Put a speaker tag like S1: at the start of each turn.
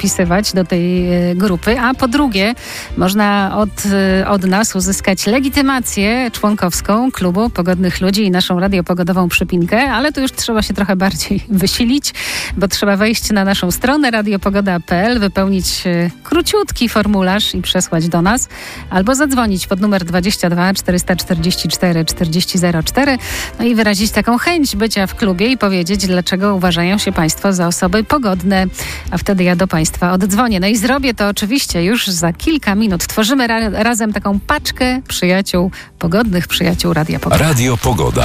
S1: wpisywać do tej grupy, a po drugie można od nas uzyskać legitymację członkowską Klubu Pogodnych Ludzi i naszą radiopogodową przypinkę, ale tu już trzeba się trochę bardziej wysilić, bo trzeba wejść na naszą stronę radiopogoda.pl, wypełnić króciutki formularz i przesłać do nas, albo zadzwonić pod numer 22 444 4004, no i wyrazić taką chęć bycia w klubie i powiedzieć, dlaczego uważają się Państwo za osoby pogodne, a wtedy ja do Państwa oddzwonię. No i zrobię to oczywiście już za kilka minut. Tworzymy razem taką paczkę przyjaciół, pogodnych przyjaciół Radia Pogoda.
S2: Radio Pogoda.